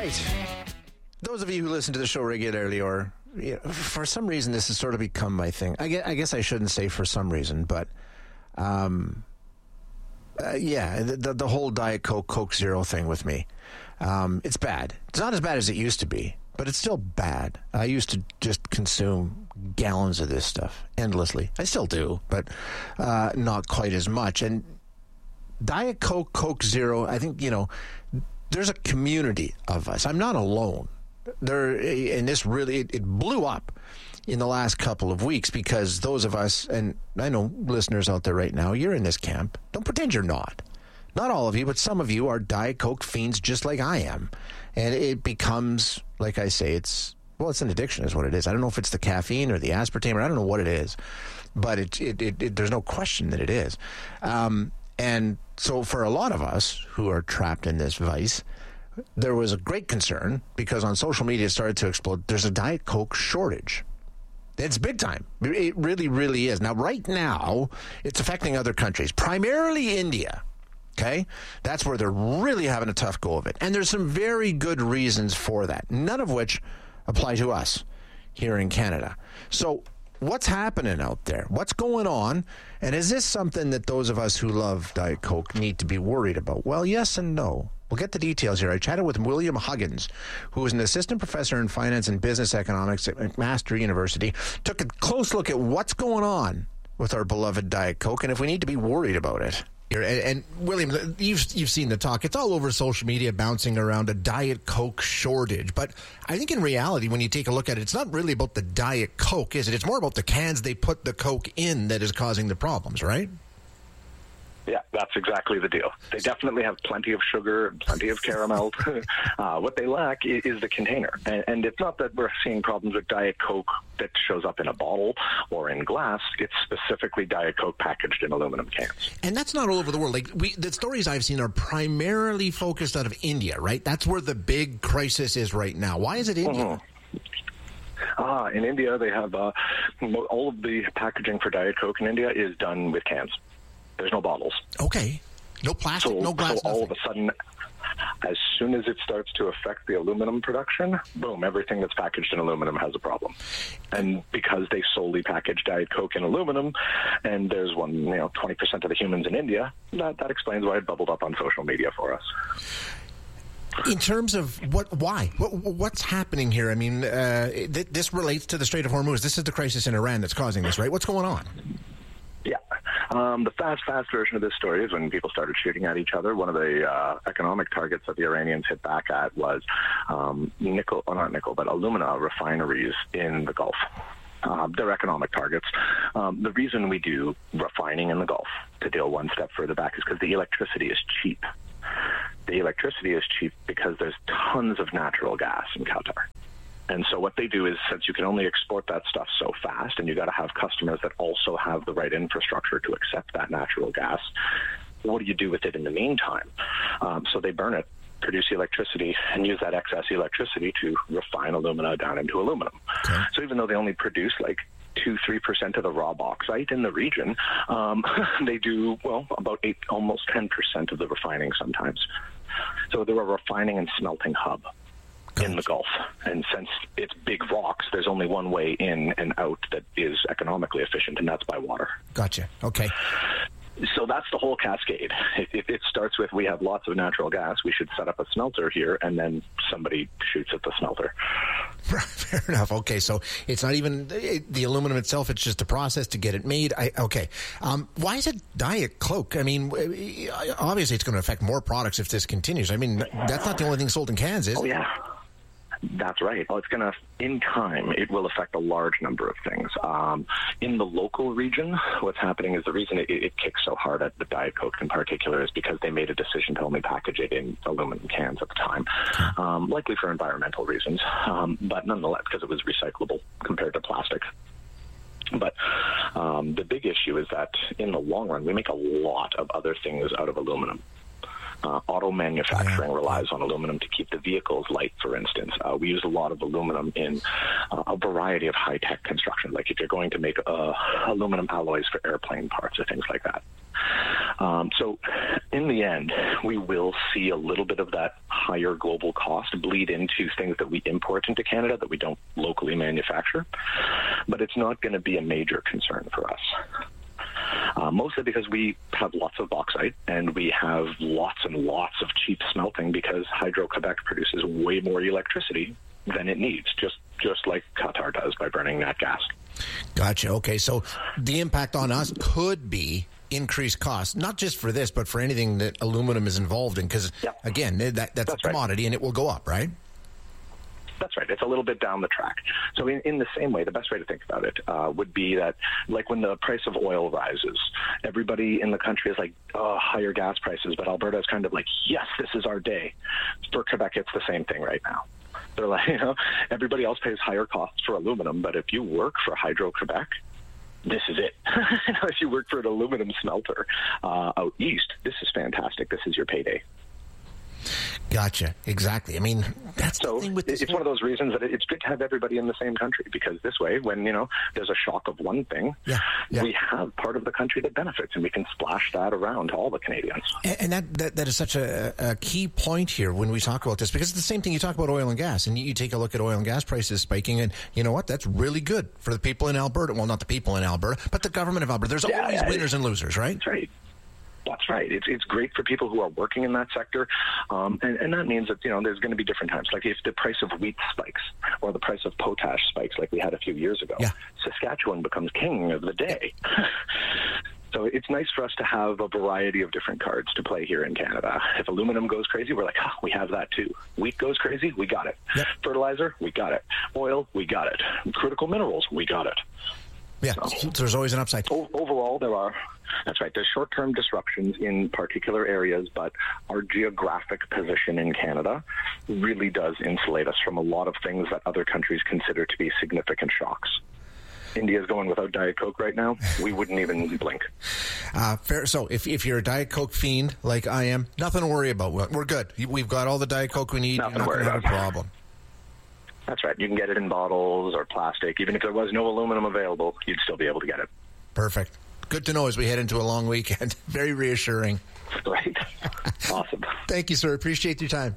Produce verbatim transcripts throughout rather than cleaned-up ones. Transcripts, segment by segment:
right. Those of you who listen to the show regularly, or you know, for some reason this has sort of become my thing. I guess, I guess I shouldn't say for some reason, but um, uh, yeah, the, the whole Diet Coke, Coke Zero thing with me, um, it's bad. It's not as bad as it used to be, but it's still bad. I used to just consume gallons of this stuff endlessly. I still do, but uh, not quite as much. And Diet Coke, Coke Zero, I think, you know, there's a community of us. I'm not alone. There, and this really, it, it blew up in the last couple of weeks because those of us, and I know listeners out there right now, you're in this camp. Don't pretend you're not. Not all of you, but some of you are Diet Coke fiends just like I am. And it becomes, like I say, it's, well, it's an addiction is what it is. I don't know if it's the caffeine or the aspartame, or I don't know what it is. But it, it, it, it there's no question that it is. Um, and so for a lot of us who are trapped in this vice, there was a great concern because on social media it started to explode. There's a Diet Coke shortage. It's big time. It really, really is. Now, right now, it's affecting other countries, primarily India. Okay? That's where they're really having a tough go of it. And there's some very good reasons for that, none of which apply to us here in Canada. So what's happening out there? What's going on? And is this something that those of us who love Diet Coke need to be worried about? Well, yes and no. We'll get the details here. I chatted with William Huggins, who is an assistant professor in finance and business economics at McMaster University. Took a close look at what's going on with our beloved Diet Coke and if we need to be worried about it. And, and William, you've you've seen the talk. It's all over social media bouncing around a Diet Coke shortage. But I think in reality, when you take a look at it, it's not really about the Diet Coke, is it? It's more about the cans they put the Coke in that is causing the problems, right? Yeah, that's exactly the deal. They definitely have plenty of sugar and plenty of caramel. uh, what they lack is, is the container. And, and it's not that we're seeing problems with Diet Coke that shows up in a bottle or in glass. It's specifically Diet Coke packaged in aluminum cans. And that's not all over the world. Like we, the stories I've seen are primarily focused out of India, right? That's where the big crisis is right now. Why is it India? Mm-hmm. Ah, in India, they have uh, all of the packaging for Diet Coke in India is done with cans. There's no bottles. Okay. No plastic, so, no glass, so all nothing. Of a sudden, as soon as it starts to affect the aluminum production, boom, everything that's packaged in aluminum has a problem. And because they solely package Diet Coke in aluminum, and there's one, you know, twenty percent of the humans in India, that, that explains why it bubbled up on social media for us. In terms of what, why, what, what's happening here? I mean, uh, th- this relates to the Strait of Hormuz. This is the crisis in Iran that's causing this, right? What's going on? Yeah. Um, the fast, fast version of this story is when people started shooting at each other. One of the uh, economic targets that the Iranians hit back at was um, nickel, or not nickel, but alumina refineries in the Gulf. Uh, they're economic targets. Um, the reason we do refining in the Gulf, to deal one step further back, is because the electricity is cheap. The electricity is cheap because there's tons of natural gas in Qatar. And so what they do is, since you can only export that stuff so fast, and you got to have customers that also have the right infrastructure to accept that natural gas, what do you do with it in the meantime? Um, so they burn it, produce electricity, and use that excess electricity to refine alumina down into aluminum. Okay. So even though they only produce like two, three percent of the raw bauxite in the region, um, they do, well, about eight, almost ten percent of the refining sometimes. So they're a refining and smelting hub in the Gulf. And since it's big rocks, there's only one way in and out that is economically efficient, and that's by water. Gotcha. Okay. So that's the whole cascade. It, it, it starts with, we have lots of natural gas, we should set up a smelter here, and then somebody shoots at the smelter. Fair enough. Okay, so it's not even it, the aluminum itself, it's just a process to get it made. I, okay. Um, why is it Diet Coke? I mean, obviously it's going to affect more products if this continues. I mean, that's not the only thing sold in cans, is it? Oh, yeah. That's right. Well, it's going to, in time, it will affect a large number of things. Um, in the local region, what's happening is the reason it, it kicks so hard at the Diet Coke in particular is because they made a decision to only package it in aluminum cans at the time, um, likely for environmental reasons, um, but nonetheless, because it was recyclable compared to plastic. But um, the big issue is that in the long run, we make a lot of other things out of aluminum. Uh, auto manufacturing yeah. relies on aluminum to keep the vehicles light, for instance. Uh, we use a lot of aluminum in uh, a variety of high-tech construction, like if you're going to make uh, aluminum alloys for airplane parts or things like that. Um, so in the end, we will see a little bit of that higher global cost bleed into things that we import into Canada that we don't locally manufacture, but it's not going to be a major concern for us. Uh, mostly because we have lots of bauxite and we have lots and lots of cheap smelting because Hydro-Quebec produces way more electricity than it needs, just just like Qatar does by burning nat gas. Gotcha. Okay, so the impact on us could be increased costs, not just for this, but for anything that aluminum is involved in, because, yep. again, that, that's, that's a commodity, right. And it will go up, right? That's right. It's a little bit down the track. So in, in the same way, the best way to think about it uh, would be that, like when the price of oil rises, everybody in the country is like, oh, higher gas prices, but Alberta is kind of like, yes, this is our day. For Quebec, it's the same thing right now. They're like, you know, everybody else pays higher costs for aluminum, but if you work for Hydro-Quebec, this is it. If you work for an aluminum smelter uh, out east, this is fantastic. This is your payday. Gotcha. Exactly. I mean, that's so the thing with this. It's one of those reasons that it's good to have everybody in the same country, because this way, when, you know, there's a shock of one thing, yeah, yeah. we have part of the country that benefits, and we can splash that around to all the Canadians. And, and that, that that is such a, a key point here when we talk about this, because it's the same thing. You talk about oil and gas, and you, you take a look at oil and gas prices spiking, and you know what? That's really good for the people in Alberta. Well, not the people in Alberta, but the government of Alberta. There's yeah, always yeah, winners and losers, right? That's right. That's right. It's it's great for people who are working in that sector, um, and, and that means that, you know, there's going to be different times. Like if the price of wheat spikes or the price of potash spikes, like we had a few years ago, yeah. Saskatchewan becomes king of the day. So it's nice for us to have a variety of different cards to play here in Canada. If aluminum goes crazy, we're like, oh, we have that too. Wheat goes crazy, we got it. Yep. Fertilizer, we got it. Oil, we got it. Critical minerals, we got it. Yeah, so there's always an upside. Overall, there are, that's right, there's short-term disruptions in particular areas, but our geographic position in Canada really does insulate us from a lot of things that other countries consider to be significant shocks. India's going without Diet Coke right now. We wouldn't even blink. Uh, fair. So if, if you're a Diet Coke fiend like I am, nothing to worry about. We're good. We've got all the Diet Coke we need. Nothing You're not going to have a problem. That's right. You can get it in bottles or plastic. Even if there was no aluminum available, you'd still be able to get it. Perfect. Good to know as we head into a long weekend. Very reassuring. Right. Awesome. Thank you, sir. Appreciate your time.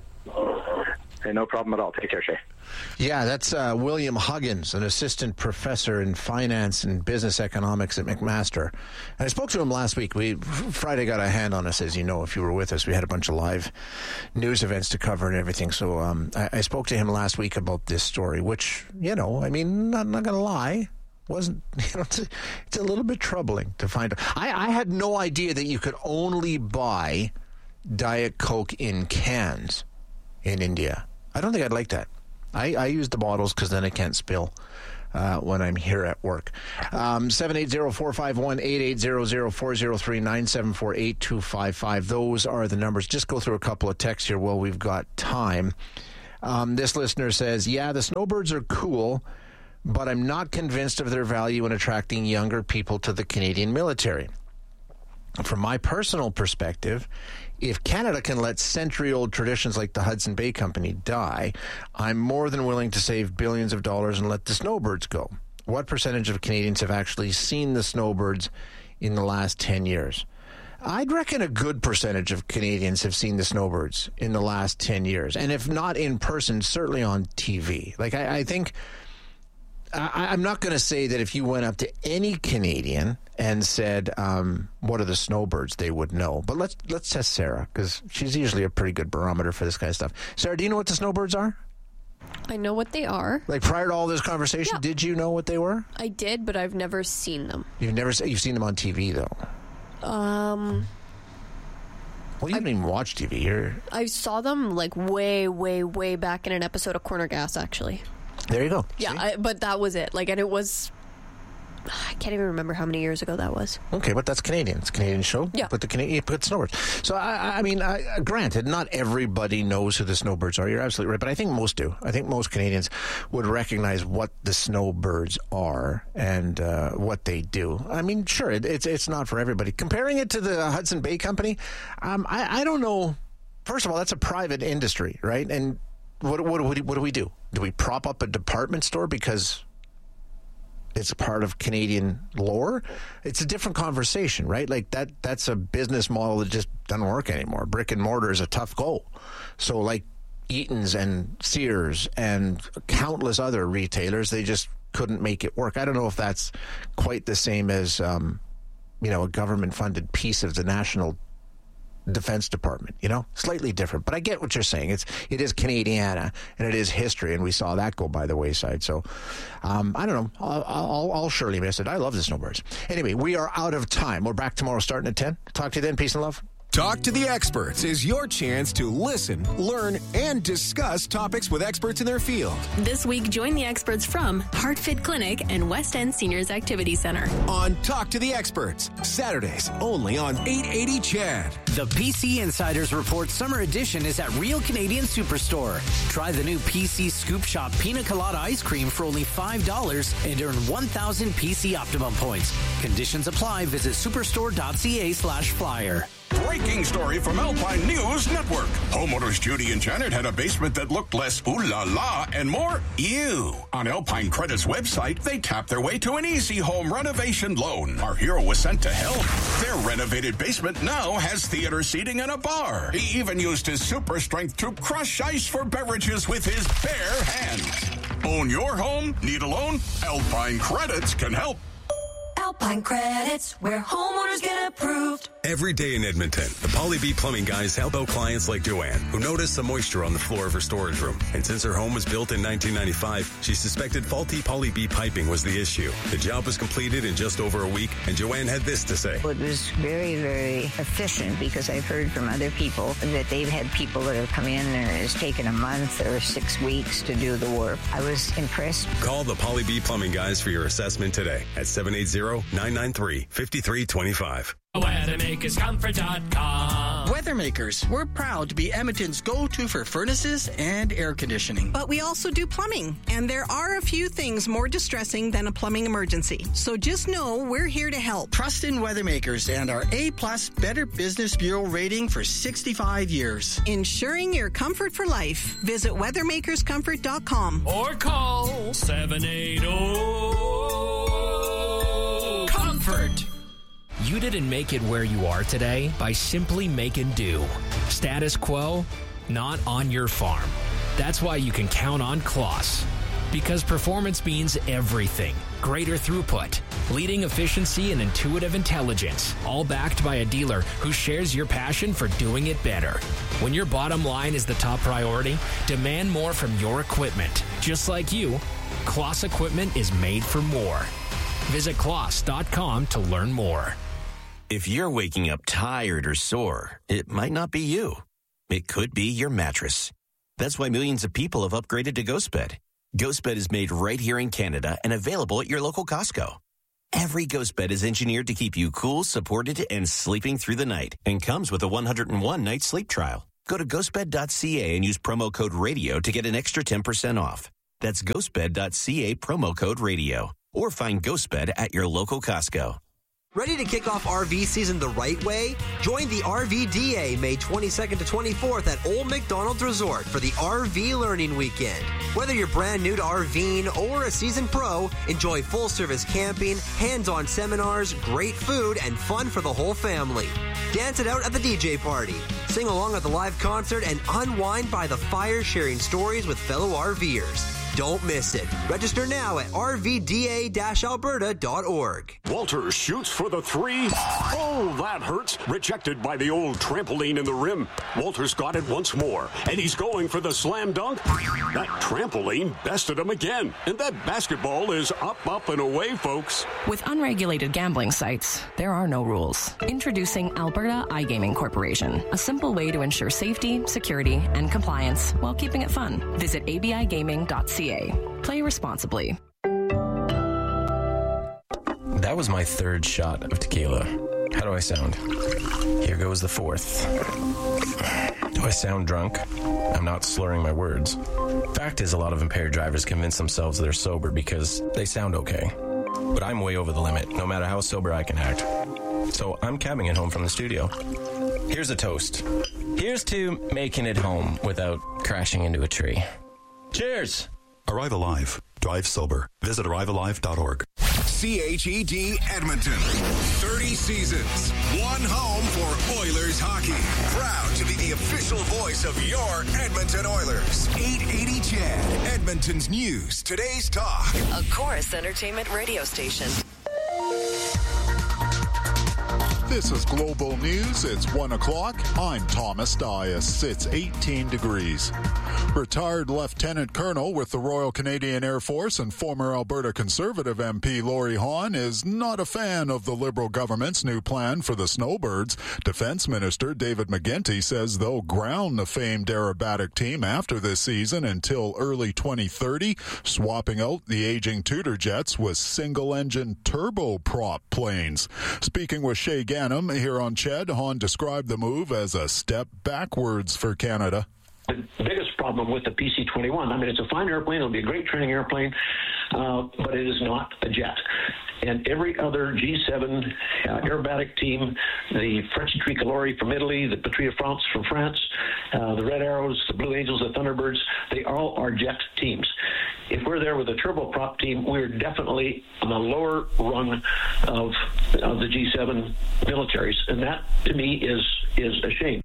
Hey, no problem at all. Take care, Shay. Yeah, that's uh, William Huggins, an assistant professor in finance and business economics at McMaster. And I spoke to him last week. We Friday got a hand on us, as you know, if you were with us. We had a bunch of live news events to cover and everything. So um, I, I spoke to him last week about this story, which, you know, I mean, not, not going to lie, wasn't, you know, it's a, it's a little bit troubling to find out. I, I had no idea that you could only buy Diet Coke in cans in India. I don't think I'd like that. I, I use the bottles because then I can't spill uh, when I'm here at work. Um, seven eight zero, four five one, eight eight zero zero, four zero three, nine seven four, eight two five five. Those are the numbers. Just go through a couple of texts here while we've got time. Um, this listener says, yeah, the snowbirds are cool, but I'm not convinced of their value in attracting younger people to the Canadian military. From my personal perspective, if Canada can let century-old traditions like the Hudson Bay Company die, I'm more than willing to save billions of dollars and let the snowbirds go. What percentage of Canadians have actually seen the snowbirds in the last ten years? I'd reckon a good percentage of Canadians have seen the snowbirds in the last ten years. And if not in person, certainly on T V. Like, I, I think... I, I'm not going to say that if you went up to any Canadian and said, um, what are the snowbirds, they would know. But let's let's test Sarah, because she's usually a pretty good barometer for this kind of stuff. Sarah, do you know what the snowbirds are? I know what they are. Like, prior to all this conversation, yeah. Did you know what they were? I did, but I've never seen them. You've never you've seen them on T V, though? Um... Well, you didn't even watch T V. You're... I saw them, like, way, way, way back in an episode of Corner Gas, actually. There you go. Yeah, I, but that was it. Like, and it was, I can't even remember how many years ago that was. Okay, but that's Canadian. It's a Canadian show. Yeah. But the Canadian, put snowbirds. So, I, I mean, I, granted, not everybody knows who the snowbirds are. You're absolutely right. But I think most do. I think most Canadians would recognize what the snowbirds are and uh, what they do. I mean, sure, it, it's it's not for everybody. Comparing it to the Hudson Bay Company, um, I, I don't know. First of all, that's a private industry, right? And What, what, what, what do we do? Do we prop up a department store because it's part of Canadian lore, it's a different conversation, right? Like that that's a business model that just doesn't work anymore. Brick and mortar is a tough go. So like Eaton's and Sears and countless other retailers, they just couldn't make it work. I don't know if that's quite the same as, um, you know, a government-funded piece of the National Defense Department, you know, slightly different. But I get what you're saying. It's it is Canadiana and it is history, and we saw that go by the wayside. So um, I don't know. I'll, I'll, I'll surely miss it. I love the Snowbirds. Anyway, we are out of time. We're back tomorrow starting at ten. Talk to you then. Peace and love. Talk to the Experts is your chance to listen, learn, and discuss topics with experts in their field. This week, join the experts from HeartFit Clinic and West End Seniors Activity Center. On Talk to the Experts, Saturdays only on eight eighty C H A D. The P C Insiders Report Summer Edition is at Real Canadian Superstore. Try the new P C Scoop Shop Pina Colada Ice Cream for only five dollars and earn one thousand P C Optimum points. Conditions apply. Visit superstore.ca slash flyer. Breaking story from Alpine News Network. Homeowners Judy and Janet had a basement that looked less ooh la la and more ew. On Alpine Credit's website, they tapped their way to an easy home renovation loan. Our hero was sent to help. Their renovated basement now has theater seating and a bar. He even used his super strength to crush ice for beverages with his bare hands. Own your home? Need a loan? Alpine Credits can help. Alpine Credits, where homeowners get approved. Every day in Edmonton, the Polly B Plumbing guys help out clients like Joanne, who noticed some moisture on the floor of her storage room. And since her home was built in nineteen ninety-five, she suspected faulty Polly B piping was the issue. The job was completed in just over a week, and Joanne had this to say. It was very, very efficient, because I've heard from other people that they've had people that have come in and it's taken a month or six weeks to do the work. I was impressed. Call the Polly B Plumbing guys for your assessment today at seven eight zero, nine nine three, five three two five. Weathermakers Comfort dot com. Weathermakers, we're proud to be Edmonton's go-to for furnaces and air conditioning. But we also do plumbing, and there are a few things more distressing than a plumbing emergency. So just know we're here to help. Trust in Weathermakers and our A-plus Better Business Bureau rating for sixty-five years. Ensuring your comfort for life. Visit Weathermakers Comfort dot com. Or call seven eight zero Comfort. You didn't make it where you are today by simply making do. Status quo, not on your farm. That's why you can count on Kloss. Because performance means everything. Greater throughput, leading efficiency, and intuitive intelligence. All backed by a dealer who shares your passion for doing it better. When your bottom line is the top priority, demand more from your equipment. Just like you, Kloss equipment is made for more. Visit kloss dot com to learn more. If you're waking up tired or sore, it might not be you. It could be your mattress. That's why millions of people have upgraded to GhostBed. GhostBed is made right here in Canada and available at your local Costco. Every GhostBed is engineered to keep you cool, supported, and sleeping through the night, and comes with a one hundred one night sleep trial. Go to ghostbed dot c a and use promo code RADIO to get an extra ten percent off. That's ghostbed dot c a, promo code RADIO. Or find GhostBed at your local Costco. Ready to kick off R V season the right way? Join the R V D A May twenty-second to twenty-fourth at Old McDonald Resort for the R V Learning Weekend. Whether you're brand new to RVing or a seasoned pro, enjoy full-service camping, hands-on seminars, great food, and fun for the whole family. Dance it out at the D J party. Sing along at the live concert and unwind by the fire sharing stories with fellow RVers. Don't miss it. Register now at r v d a dash alberta dot org. Walter shoots for the three. Oh, that hurts. Rejected by the old trampoline in the rim. Walter's got it once more, and he's going for the slam dunk. That trampoline bested him again, and that basketball is up, up, and away, folks. With unregulated gambling sites, there are no rules. Introducing Alberta iGaming Corporation, a simple way to ensure safety, security, and compliance while keeping it fun. Visit a b i gaming dot c a. Play responsibly. That was my third shot of tequila. How do I sound? Here goes the fourth. Do I sound drunk? I'm not slurring my words. Fact is, a lot of impaired drivers convince themselves they're sober because they sound okay. But I'm way over the limit, no matter how sober I can act. So I'm cabbing it home from the studio. Here's a toast. Here's to making it home without crashing into a tree. Cheers! Arrive alive. Drive sober. Visit arrive alive dot org. C H E D Edmonton. thirty seasons. One home for Oilers hockey. Proud to be the official voice of your Edmonton Oilers. eight eighty C H E D. Edmonton's news. Today's talk. A Chorus Entertainment radio station. This is Global News. It's one o'clock. I'm Thomas Dias. It's eighteen degrees. Retired Lieutenant Colonel with the Royal Canadian Air Force and former Alberta Conservative M P Laurie Hahn is not a fan of the Liberal government's new plan for the snowbirds. Defense Minister David McGuinty says they'll ground the famed aerobatic team after this season until early twenty thirty, swapping out the aging Tudor jets with single-engine turboprop planes. Speaking with Shay Ganem here on C H E D, Hahn described the move as a step backwards for Canada. The biggest problem with the P C twenty-one, I mean, it's a fine airplane, it'll be a great training airplane, uh, but it is not a jet. And every other G seven uh, aerobatic team, the French Tricolori from Italy, the Patrie de France from France, uh, the Red Arrows, the Blue Angels, the Thunderbirds, they all are jet teams. If we're there with a turboprop team, we're definitely on the lower rung of, of the G seven militaries. And that, to me, is is a shame.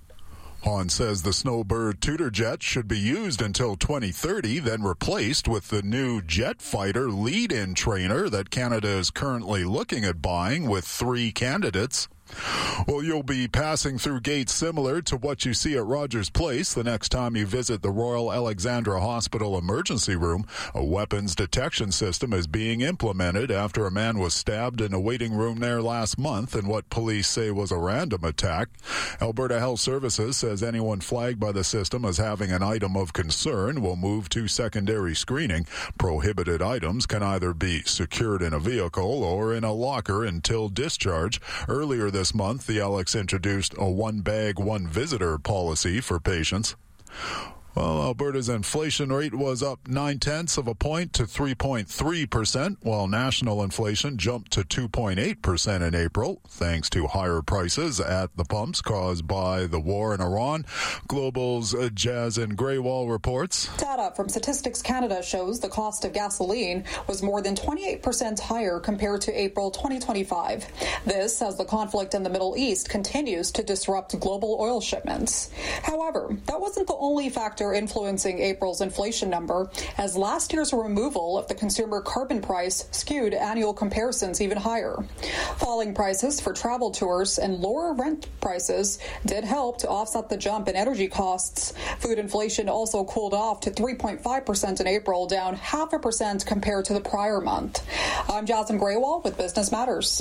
Hahn says the Snowbird Tudor jet should be used until twenty thirty, then replaced with the new jet fighter lead-in trainer that Canada is currently looking at buying, with three candidates. Well, you'll be passing through gates similar to what you see at Rogers Place the next time you visit the Royal Alexandra Hospital emergency room. A weapons detection system is being implemented after a man was stabbed in a waiting room there last month in what police say was a random attack. Alberta Health Services says anyone flagged by the system as having an item of concern will move to secondary screening. Prohibited items can either be secured in a vehicle or in a locker until discharge. Earlier this month, the Alex introduced a one-bag, one-visitor policy for patients. Well, Alberta's inflation rate was up nine-tenths of a point to three point three percent, while national inflation jumped to two point eight percent in April, thanks to higher prices at the pumps caused by the war in Iran. Global's Jason Graywall reports. Data from Statistics Canada shows the cost of gasoline was more than twenty-eight percent higher compared to April twenty twenty-five. This as the conflict in the Middle East continues to disrupt global oil shipments. However, that wasn't the only factor influencing April's inflation number, as last year's removal of the consumer carbon price skewed annual comparisons even higher. Falling prices for travel tours and lower rent prices did help to offset the jump in energy costs. Food inflation also cooled off to three point five percent in April, down half a percent compared to the prior month. I'm Jasmine Graywall with Business Matters.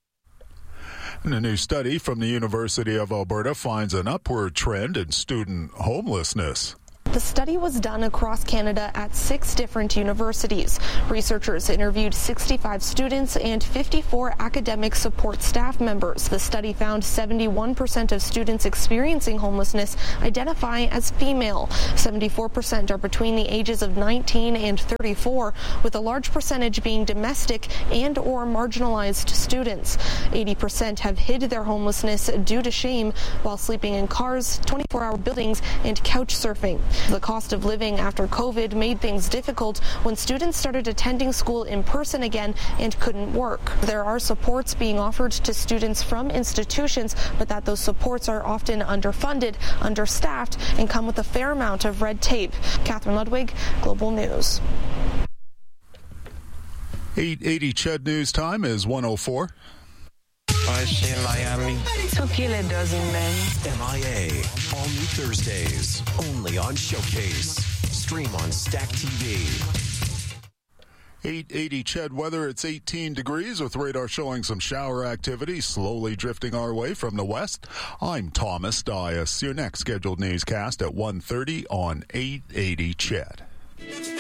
And a new study from the University of Alberta finds an upward trend in student homelessness. The study was done across Canada at six different universities. Researchers interviewed sixty-five students and fifty-four academic support staff members. The study found seventy-one percent of students experiencing homelessness identify as female. seventy-four percent are between the ages of nineteen and thirty-four, with a large percentage being domestic and or marginalized students. eighty percent have hid their homelessness due to shame while sleeping in cars, twenty-four hour buildings, and couch surfing. The cost of living after COVID made things difficult when students started attending school in person again and couldn't work. There are supports being offered to students from institutions, but that those supports are often underfunded, understaffed, and come with a fair amount of red tape. Catherine Ludwig, Global News. eight eighty C H E D News Time is one oh four. I see in Miami. Took you a dozen men. M I A. All new Thursdays. Only on Showcase. Stream on Stack T V. eight eighty C H E D weather. It's eighteen degrees with radar showing some shower activity slowly drifting our way from the west. I'm Thomas Dias. Your next scheduled newscast at one thirty on eight eighty C H E D.